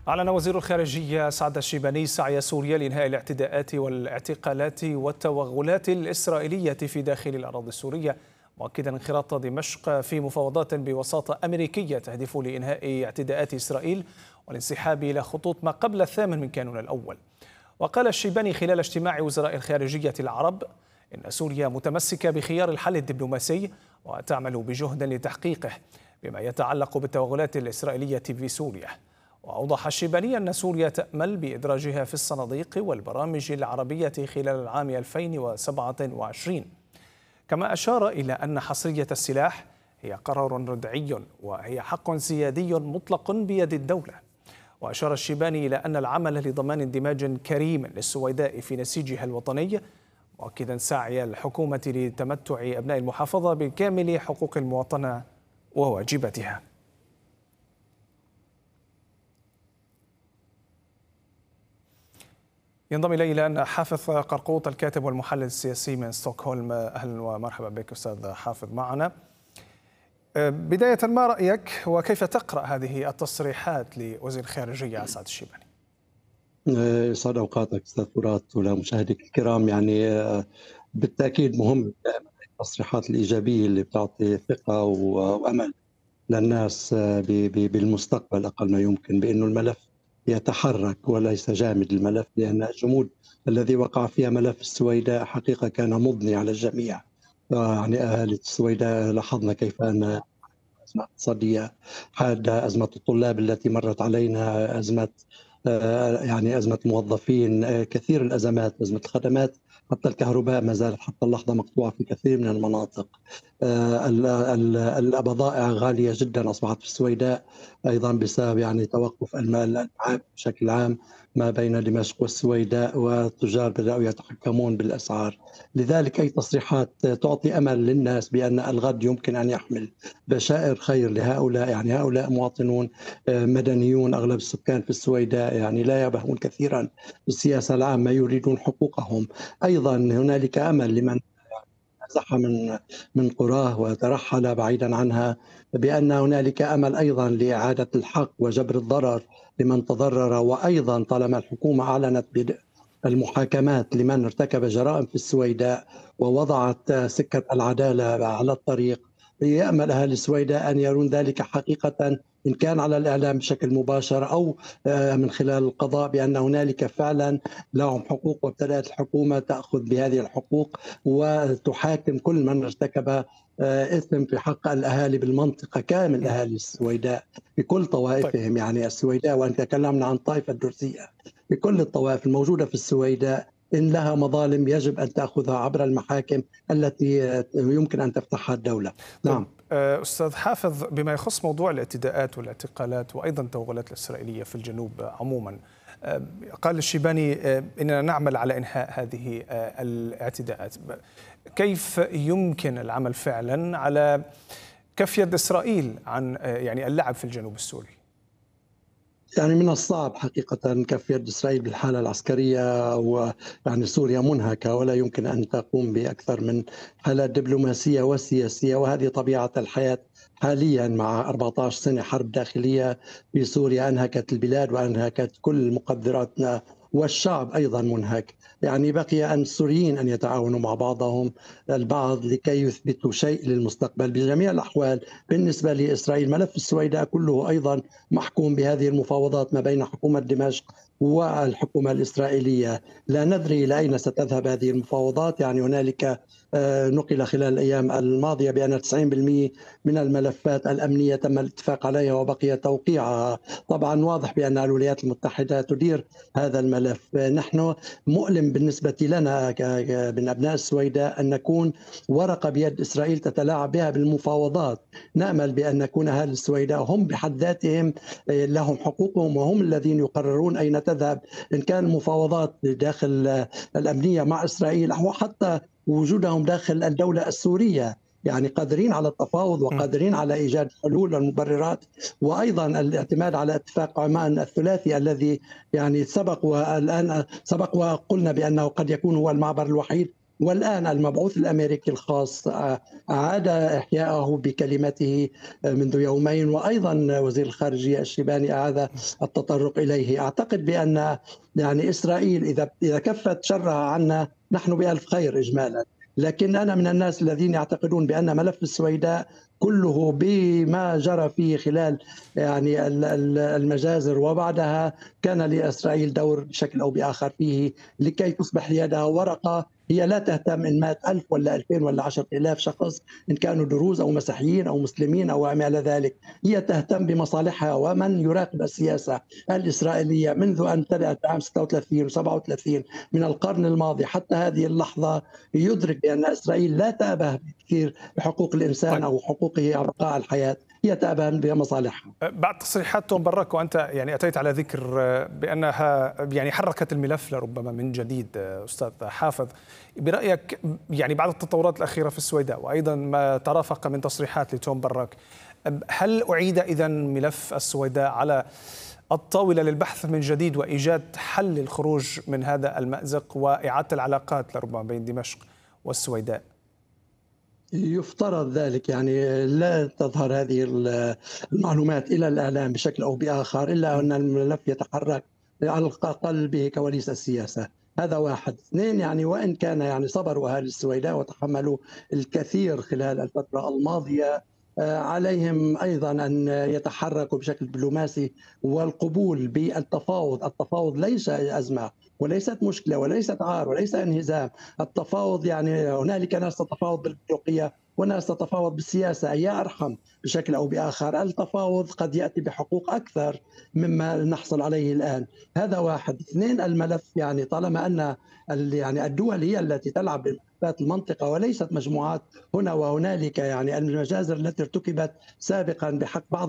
أعلن وزير الخارجية سعد الشيباني سعي سوريا لإنهاء الاعتداءات والاعتقالات والتوغلات الإسرائيلية في داخل الأراضي السورية، مؤكدا انخراط دمشق في مفاوضات بوساطة أمريكية تهدف لإنهاء اعتداءات إسرائيل والانسحاب إلى خطوط ما قبل 8 من كانون الأول. وقال الشيباني خلال اجتماع وزراء الخارجية العرب إن سوريا متمسكة بخيار الحل الدبلوماسي وتعمل بجهد لتحقيقه بما يتعلق بالتوغلات الإسرائيلية في سوريا. وأوضح الشيباني أن سوريا تأمل بإدراجها في الصناديق والبرامج العربية خلال العام 2027. كما أشار إلى أن حصرية السلاح هي قرار ردعي وهي حق سيادي مطلق بيد الدولة. وأشار الشيباني إلى أن العمل لضمان اندماج كريم للسويداء في نسيجها الوطني، مؤكدا سعي الحكومة لتمتع أبناء المحافظة بكامل حقوق المواطنة وواجباتها. ينضم إلي الآن حافظ قرقوط الكاتب والمحلل السياسي من ستوكهولم. أهلا ومرحبا بك أستاذ حافظ معنا. بداية، ما رأيك وكيف تقرأ هذه التصريحات لوزير الخارجية سعد الشيباني؟ يسعد أوقاتك أستاذ فرات ولمشاهديك الكرام. بالتأكيد مهم التصريحات الإيجابية اللي بتعطي ثقة وأمل للناس بالمستقبل أقل ما يمكن، بأنه الملف يتحرك وليس جامد الملف، لأن الجمود الذي وقع فيها ملف السويداء حقيقة كان مضني على الجميع. أهالي السويداء لاحظنا كيف أن أزمة اقتصادية حادة، أزمة الطلاب التي مرت علينا، أزمة أزمة موظفين، كثير الأزمات، أزمة الخدمات، حتى الكهرباء ما زالت حتى اللحظة مقطوعة في كثير من المناطق. البضائع غالية جدا أصبحت في السويداء أيضا بسبب توقف الألعاب بشكل عام ما بين دمشق والسويداء، والتجار بدأوا يتحكمون بالأسعار. لذلك أي تصريحات تعطي أمل للناس بأن الغد يمكن أن يحمل بشائر خير لهؤلاء. هؤلاء مواطنون مدنيون، أغلب السكان في السويداء لا يبهون كثيرا بالسياسة العامة، يريدون حقوقهم. أيضا هنالك أمل لمن نزح من قراه وترحل بعيدا عنها، بأن هنالك أمل أيضا لإعادة الحق وجبر الضرر لمن تضرر. وأيضا طالما الحكومة أعلنت المحاكمات لمن ارتكب جرائم في السويداء ووضعت سكة العدالة على الطريق، يأمل أهل السويداء أن يرون ذلك حقيقة، إن كان على الإعلام بشكل مباشر أو من خلال القضاء، بأن هنالك فعلا لهم حقوق، وابتدأت الحكومة تأخذ بهذه الحقوق وتحاكم كل من ارتكب إثم في حق الأهالي بالمنطقة كامل، أهالي السويداء بكل طوائفهم. السويداء، وأن تكلمنا عن طائفة الدرزية، بكل الطوائف الموجودة في السويداء، إن لها مظالم يجب أن تأخذها عبر المحاكم التي يمكن أن تفتحها الدولة. نعم. أستاذ حافظ، بما يخص موضوع الاعتداءات والاعتقالات وأيضا التوغلات الإسرائيلية في الجنوب عموما، قال الشيباني إننا نعمل على إنهاء هذه الاعتداءات. كيف يمكن العمل فعلا على كف يد إسرائيل عن اللعب في الجنوب السوري؟ من الصعب حقيقة كف يد إسرائيل بالحالة العسكرية، سوريا منهكة ولا يمكن أن تقوم بأكثر من حالات دبلوماسية وسياسية، وهذه طبيعة الحياة حاليا مع 14 سنة حرب داخلية في سوريا أنهكت البلاد وأنهكت كل مقدراتنا، والشعب أيضا منهك. بقي أن السوريين أن يتعاونوا مع بعضهم البعض لكي يثبتوا شيء للمستقبل. بجميع الأحوال بالنسبة لإسرائيل ملف السويداء كله أيضا محكوم بهذه المفاوضات ما بين حكومة دمشق والحكومة الإسرائيلية. لا ندري إلى أين ستذهب هذه المفاوضات. هنالك نقل خلال الأيام الماضية بأن 90% من الملفات الأمنية تم الاتفاق عليها وبقي توقيعها. طبعا واضح بأن الولايات المتحدة تدير هذا الملف. نحن مؤلم بالنسبة لنا من أبناء السويداء أن نكون ورقة بيد إسرائيل تتلاعب بها بالمفاوضات. نأمل بأن نكون أهل السويداء هم بحد ذاتهم لهم حقوقهم، وهم الذين يقررون أين تذهب، إن كان المفاوضات داخل الأمنية مع إسرائيل أو حتى وجودهم داخل الدولة السورية. قادرين على التفاوض وقادرين على إيجاد حلول والمبررات، وأيضا الاعتماد على اتفاق عمان الثلاثي الذي سبق وقلنا بأنه قد يكون هو المعبر الوحيد والآن المبعوث الأمريكي الخاص أعاد إحياءه بكلمته منذ يومين، وأيضا وزير الخارجية الشيباني أعاد التطرق إليه. أعتقد بأن يعني إسرائيل إذا كفت شرها عنا نحن بألف خير إجمالا، لكن أنا من الناس الذين يعتقدون بأن ملف السويداء كله بما جرى فيه خلال يعني المجازر وبعدها كان لإسرائيل دور بشكل أو بآخر فيه، لكي تصبح يدها ورقة. هي لا تهتم إن مات 1000 ولا 2000 ولا 10,000 شخص، إن كانوا دروز أو مسيحيين أو مسلمين أو ما إلى ذلك. هي تهتم بمصالحها، ومن يراقب السياسة الإسرائيلية منذ أن بدأت عام 36 و37 من القرن الماضي حتى هذه اللحظة يدرك بأن إسرائيل لا تأبه كثير بحقوق الإنسان أو حقوقه على بقاء الحياة، هي تأبه بمصالحها. بعد تصريحات توم براك، وأنت يعني أتيت على ذكر بأنها يعني حركت الملف لربما من جديد، أستاذ حافظ، برأيك يعني بعد التطورات الأخيرة في السويداء وأيضا ما ترافق من تصريحات لتوم براك، هل أعيد إذن ملف السويداء على الطاولة للبحث من جديد وإيجاد حل للخروج من هذا المأزق وإعادة العلاقات لربما بين دمشق والسويداء؟ يفترض ذلك، يعني لا تظهر هذه المعلومات إلى الإعلام بشكل أو بآخر، إلا أن الملف يتحرك على الأقل بكواليس السياسة. هذا واحد. اثنين، يعني وإن كان يعني صبروا أهل السويداء وتحملوا الكثير خلال الفترة الماضية، عليهم أيضا أن يتحركوا بشكل دبلوماسي والقبول بالتفاوض. التفاوض ليس أزمة وليست مشكلة وليست عار وليس انهزام. التفاوض يعني هنالك ناس تتفاوض بالبندقية وناس تتفاوض بالسياسة، أي أرحم بشكل أو بآخر. التفاوض قد يأتي بحقوق أكثر مما نحصل عليه الآن. هذا واحد. اثنين، الملف يعني طالما أن يعني الدول هي التي تلعب بملفات المنطقة وليست مجموعات هنا وهنالك، يعني المجازر التي ارتكبت سابقا بحق بعض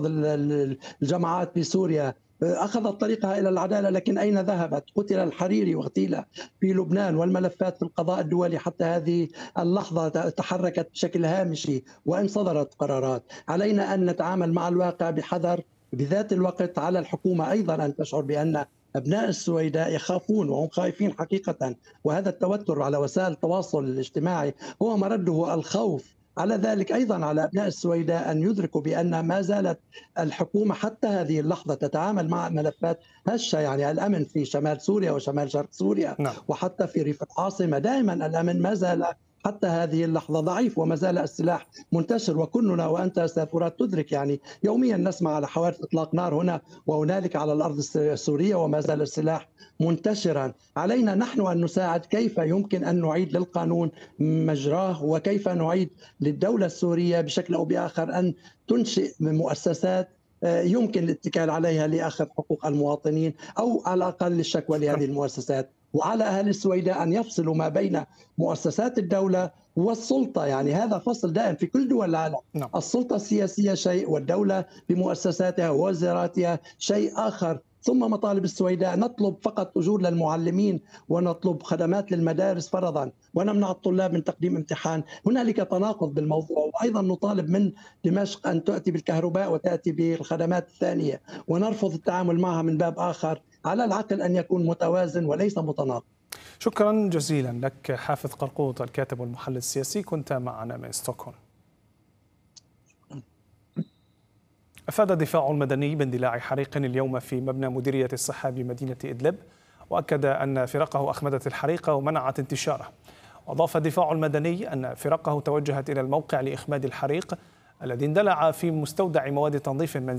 الجماعات في سوريا أخذت طريقها إلى العدالة، لكن أين ذهبت؟ قتل الحريري واغتيل في لبنان، والملفات في القضاء الدولي حتى هذه اللحظة تحركت بشكل هامشي وإن صدرت قرارات. علينا أن نتعامل مع الواقع بحذر. بذات الوقت على الحكومة أيضا أن تشعر بأن أبناء السويداء يخافون، وهم خائفين حقيقة، وهذا التوتر على وسائل التواصل الاجتماعي هو مرده الخوف. على ذلك أيضا على أبناء السويداء أن يدركوا بأن ما زالت الحكومة حتى هذه اللحظة تتعامل مع ملفات هشة، يعني الأمن في شمال سوريا وشمال شرق سوريا وحتى في ريف العاصمة دائما الأمن ما زال حتى هذه اللحظة ضعيف، وما زال السلاح منتشر. وكلنا وأنت أستاذ فرات تدرك يعني يوميا نسمع على حوادث إطلاق نار هنا وهنالك على الأرض السورية، وما زال السلاح منتشرا. علينا نحن أن نساعد كيف يمكن أن نعيد للقانون مجراه، وكيف نعيد للدولة السورية بشكل أو بآخر أن تنشئ مؤسسات يمكن الاتكال عليها لأخذ حقوق المواطنين أو على الأقل الشكوى لهذه المؤسسات. وعلى أهل السويداء أن يفصلوا ما بين مؤسسات الدولة والسلطة، يعني هذا فصل دائم في كل دول العالم. السلطة السياسية شيء والدولة بمؤسساتها ووزاراتها شيء آخر. ثم مطالب السويداء نطلب فقط أجور للمعلمين ونطلب خدمات للمدارس فرضا ونمنع الطلاب من تقديم امتحان. هنالك تناقض بالموضوع. وأيضا نطالب من دمشق أن تأتي بالكهرباء وتأتي بالخدمات الثانية، ونرفض التعامل معها من باب آخر. على العقل أن يكون متوازن وليس متناقض. شكرا جزيلا لك حافظ قرقوط، الكاتب والمحلل السياسي، كنت معنا من ستوكهولم. أفاد الدفاع المدني باندلاع حريق اليوم في مبنى مديرية الصحة بمدينة إدلب، وأكد أن فرقه أخمدت الحريق ومنعت انتشاره. وأضاف الدفاع المدني أن فرقه توجهت إلى الموقع لإخماد الحريق الذي اندلع في مستودع مواد تنظيف منزلي